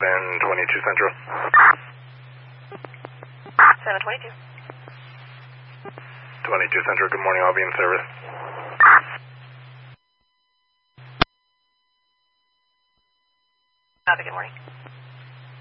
Ben 22 Central. 722. 22 Central, good morning, I'll be in service. Copy, good morning.